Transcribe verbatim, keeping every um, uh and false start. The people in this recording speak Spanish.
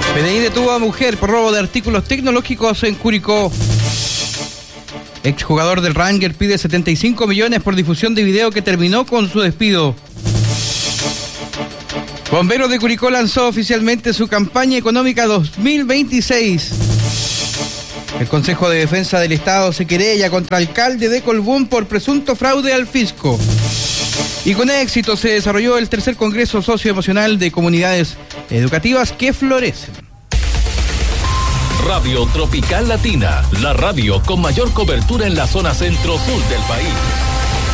P D I detuvo a mujer por robo de artículos tecnológicos en Curicó. Exjugador del Ranger pide setenta y cinco millones por difusión de video que terminó con su despido. Bomberos de Curicó lanzó oficialmente su campaña económica dos mil veintiséis. El Consejo de Defensa del Estado se querella contra alcalde de Colbún por presunto fraude al fisco. Y con éxito se desarrolló el tercer Congreso Socioemocional de Comunidades Educativas que Florecen. Radio Tropical Latina, la radio con mayor cobertura en la zona centro-sur del país.